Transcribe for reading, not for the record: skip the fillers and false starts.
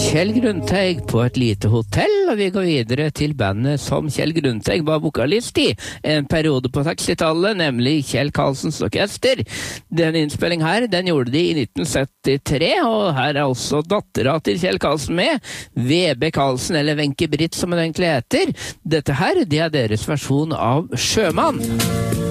Kjell Grundteig på et lite hotell, og vi går videre til bandet som Kjell Grundteig var vokalist i en periode på 60-tallet, nemlig Kjell Karlsens Orkester. Den innspilling her, den gjorde de i 1973, og her er også dattera til Kjell Karlsen med, VB Karlsen, eller Wenche Britt som hun egentlig heter. Dette her, det er deres versjon av Sjømann.